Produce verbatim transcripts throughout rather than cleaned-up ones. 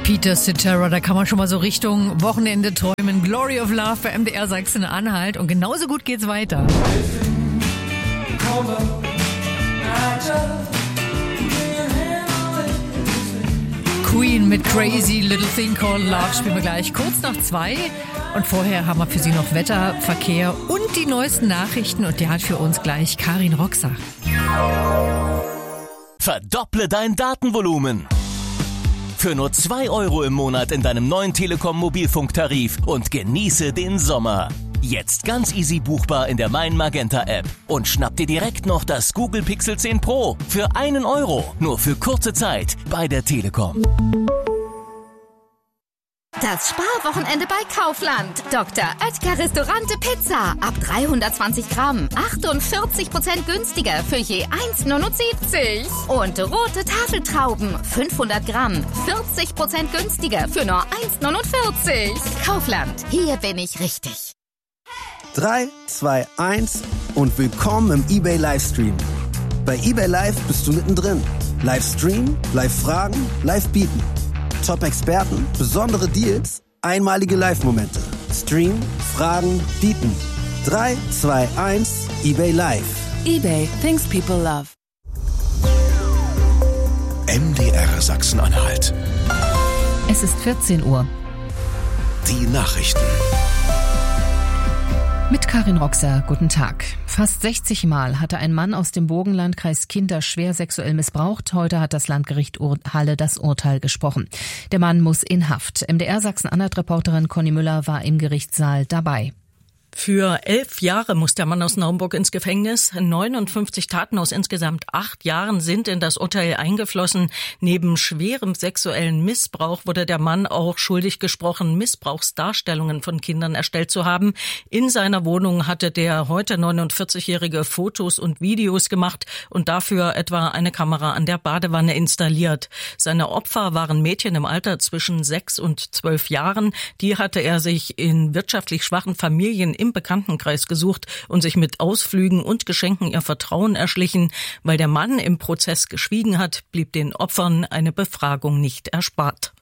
Peter Cetera, da kann man schon mal so Richtung Wochenende träumen. Glory of Love bei M D R Sachsen-Anhalt. Und genauso gut geht's weiter. Queen mit Crazy Little Thing Called Love spielen wir gleich kurz nach zwei. Und vorher haben wir für Sie noch Wetter, Verkehr und die neuesten Nachrichten. Und die hat für uns gleich Karin Roxach. Verdopple dein Datenvolumen. Für nur zwei Euro im Monat in deinem neuen Telekom-Mobilfunktarif und genieße den Sommer. Jetzt ganz easy buchbar in der Mein Magenta App. Und schnapp dir direkt noch das Google Pixel zehn Pro für einen Euro. Nur für kurze Zeit bei der Telekom. Das Sparwochenende bei Kaufland. Doktor Oetker Restaurante Pizza. Ab dreihundertzwanzig Gramm. achtundvierzig Prozent günstiger für je eins Euro neunundsiebzig. Und rote Tafeltrauben. fünfhundert Gramm. vierzig Prozent günstiger für nur eins Euro neunundvierzig. Kaufland. Hier bin ich richtig. drei, zwei, eins und willkommen im eBay Livestream. Bei eBay Live bist du mittendrin. Livestream, Live-Fragen, Live-Bieten. Top-Experten, besondere Deals, einmalige Live-Momente. Stream, Fragen, Bieten. drei, zwei, eins, eBay Live. eBay, things people love. M D R Sachsen-Anhalt. Es ist vierzehn Uhr. Die Nachrichten. Mit Karin Roxach, guten Tag. Fast sechzig Mal hatte ein Mann aus dem Burgenlandkreis Kinder schwer sexuell missbraucht. Heute hat das Landgericht Halle das Urteil gesprochen. Der Mann muss in Haft. M D R Sachsen-Anhalt-Reporterin Conny Müller war im Gerichtssaal dabei. Für elf Jahre muss der Mann aus Naumburg ins Gefängnis. neunundfünfzig Taten aus insgesamt acht Jahren sind in das Urteil eingeflossen. Neben schwerem sexuellen Missbrauch wurde der Mann auch schuldig gesprochen, Missbrauchsdarstellungen von Kindern erstellt zu haben. In seiner Wohnung hatte der heute neunundvierzigjährige Fotos und Videos gemacht und dafür etwa eine Kamera an der Badewanne installiert. Seine Opfer waren Mädchen im Alter zwischen sechs und zwölf Jahren. Die hatte er sich in wirtschaftlich schwachen Familien im Bekanntenkreis gesucht und sich mit Ausflügen und Geschenken ihr Vertrauen erschlichen. Weil der Mann im Prozess geschwiegen hat, blieb den Opfern eine Befragung nicht erspart.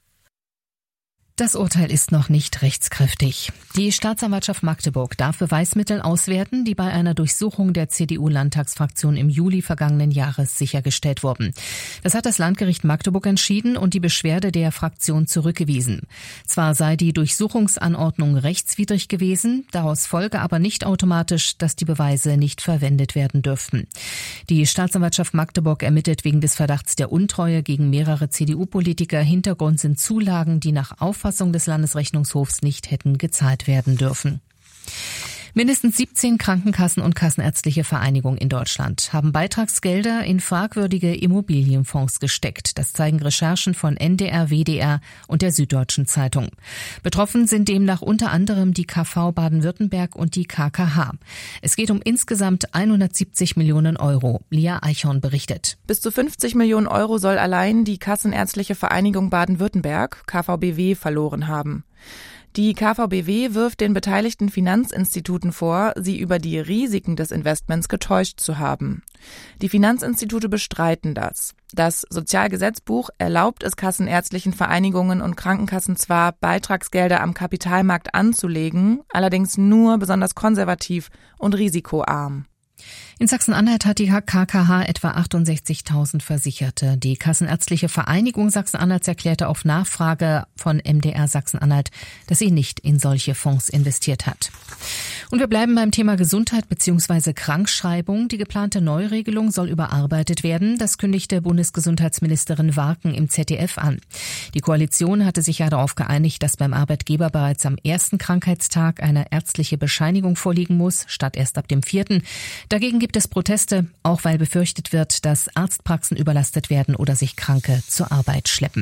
Das Urteil ist noch nicht rechtskräftig. Die Staatsanwaltschaft Magdeburg darf Beweismittel auswerten, die bei einer Durchsuchung der C D U-Landtagsfraktion im Juli vergangenen Jahres sichergestellt wurden. Das hat das Landgericht Magdeburg entschieden und die Beschwerde der Fraktion zurückgewiesen. Zwar sei die Durchsuchungsanordnung rechtswidrig gewesen, daraus folge aber nicht automatisch, dass die Beweise nicht verwendet werden dürften. Die Staatsanwaltschaft Magdeburg ermittelt wegen des Verdachts der Untreue gegen mehrere C D U-Politiker. Hintergrund sind Zulagen, die nach Auffassung des Landesrechnungshofs nicht hätten gezahlt werden dürfen. Mindestens siebzehn Krankenkassen und kassenärztliche Vereinigungen in Deutschland haben Beitragsgelder in fragwürdige Immobilienfonds gesteckt. Das zeigen Recherchen von N D R, W D R und der Süddeutschen Zeitung. Betroffen sind demnach unter anderem die K V Baden-Württemberg und die K K H. Es geht um insgesamt hundertsiebzig Millionen Euro. Lia Eichhorn berichtet. Bis zu fünfzig Millionen Euro soll allein die Kassenärztliche Vereinigung Baden-Württemberg, K V B W, verloren haben. Die K V B W wirft den beteiligten Finanzinstituten vor, sie über die Risiken des Investments getäuscht zu haben. Die Finanzinstitute bestreiten das. Das Sozialgesetzbuch erlaubt es kassenärztlichen Vereinigungen und Krankenkassen zwar, Beitragsgelder am Kapitalmarkt anzulegen, allerdings nur besonders konservativ und risikoarm. In Sachsen-Anhalt hat die K K H etwa achtundsechzigtausend Versicherte. Die Kassenärztliche Vereinigung Sachsen-Anhalts erklärte auf Nachfrage von M D R Sachsen-Anhalt, dass sie nicht in solche Fonds investiert hat. Und wir bleiben beim Thema Gesundheit bzw. Krankschreibung. Die geplante Neuregelung soll überarbeitet werden. Das kündigte Bundesgesundheitsministerin Warken im Z D F an. Die Koalition hatte sich ja darauf geeinigt, dass beim Arbeitgeber bereits am ersten Krankheitstag eine ärztliche Bescheinigung vorliegen muss, statt erst ab dem vierten. Dagegen gibt es Proteste, auch weil befürchtet wird, dass Arztpraxen überlastet werden oder sich Kranke zur Arbeit schleppen.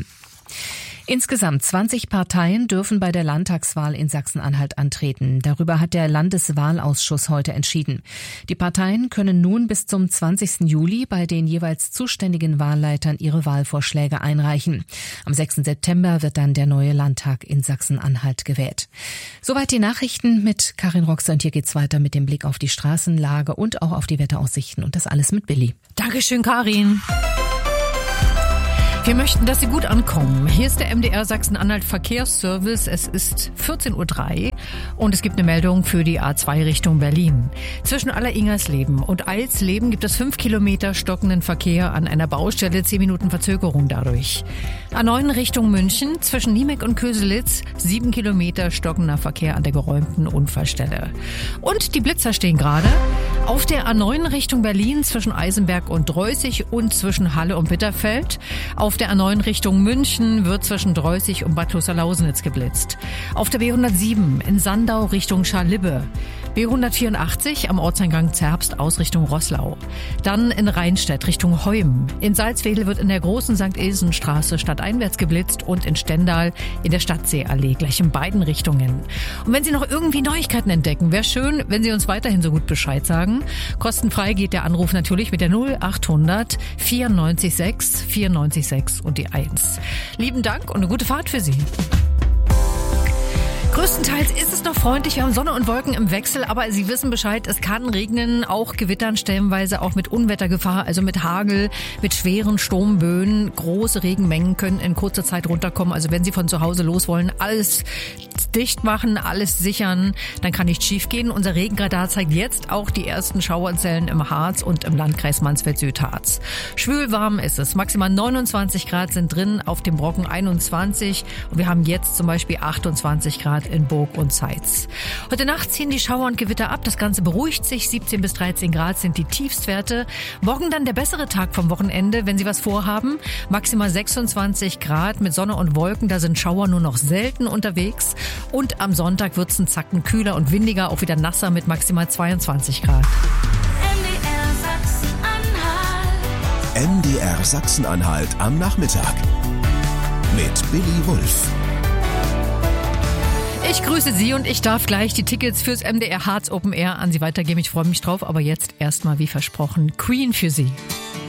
Insgesamt zwanzig Parteien dürfen bei der Landtagswahl in Sachsen-Anhalt antreten. Darüber hat der Landeswahlausschuss heute entschieden. Die Parteien können nun bis zum zwanzigsten Juli bei den jeweils zuständigen Wahlleitern ihre Wahlvorschläge einreichen. Am sechsten September wird dann der neue Landtag in Sachsen-Anhalt gewählt. Soweit die Nachrichten mit Karin Roxach, und hier geht's weiter mit dem Blick auf die Straßenlage und auch auf die Wetteraussichten und das alles mit Billy. Dankeschön, Karin. Wir möchten, dass Sie gut ankommen. Hier ist der M D R Sachsen-Anhalt Verkehrsservice. Es ist vierzehn Uhr drei und es gibt eine Meldung für die A zwei Richtung Berlin. Zwischen Aller-Ingersleben und Eilsleben gibt es fünf Kilometer stockenden Verkehr an einer Baustelle, zehn Minuten Verzögerung dadurch. A neun Richtung München, zwischen Niemek und Köselitz, sieben Kilometer stockender Verkehr an der geräumten Unfallstelle. Und die Blitzer stehen gerade auf der A neun Richtung Berlin zwischen Eisenberg und Dreußig und zwischen Halle und Bitterfeld. Auf der A neun Richtung München wird zwischen Dreußig und Bad Kloster-Lausnitz geblitzt. Auf der B hundertsieben in Sandau Richtung Scharlibbe. B hundertvierundachtzig am Ortseingang Zerbst aus Richtung Roßlau. Dann in Rheinstedt Richtung Heum. In Salzwedel wird in der großen Sankt Ilsenstraße stadteinwärts geblitzt und in Stendal in der Stadtseeallee, gleich in beiden Richtungen. Und wenn Sie noch irgendwie Neuigkeiten entdecken, wäre schön, wenn Sie uns weiterhin so gut Bescheid sagen. Kostenfrei geht der Anruf natürlich mit der null achthundert vierundneunzig sechs vierundneunzig sechs und die eins. Lieben Dank und eine gute Fahrt für Sie. Größtenteils ist es noch freundlich, wir haben Sonne und Wolken im Wechsel, aber Sie wissen Bescheid, es kann regnen, auch gewittern, stellenweise auch mit Unwettergefahr, also mit Hagel, mit schweren Sturmböen. Große Regenmengen können in kurzer Zeit runterkommen, also wenn Sie von zu Hause los wollen, alles dicht machen, alles sichern, dann kann nichts schief gehen. Unser Regenradar zeigt jetzt auch die ersten Schauerzellen im Harz und im Landkreis Mansfeld-Südharz. Schwülwarm ist es, maximal neunundzwanzig Grad sind drin, auf dem Brocken einundzwanzig und wir haben jetzt zum Beispiel achtundzwanzig Grad in Burg und Zeitz. Heute Nacht ziehen die Schauer und Gewitter ab, das Ganze beruhigt sich, siebzehn bis dreizehn Grad sind die Tiefstwerte. Morgen dann der bessere Tag vom Wochenende, wenn Sie was vorhaben, maximal sechsundzwanzig Grad mit Sonne und Wolken, da sind Schauer nur noch selten unterwegs. Und am Sonntag wird es einen Zacken kühler und windiger, auch wieder nasser mit maximal zweiundzwanzig Grad. M D R Sachsen-Anhalt am Nachmittag mit Billy Wulff. Ich grüße Sie und ich darf gleich die Tickets fürs M D R Harz Open Air an Sie weitergeben. Ich freue mich drauf, aber jetzt erstmal wie versprochen Queen für Sie.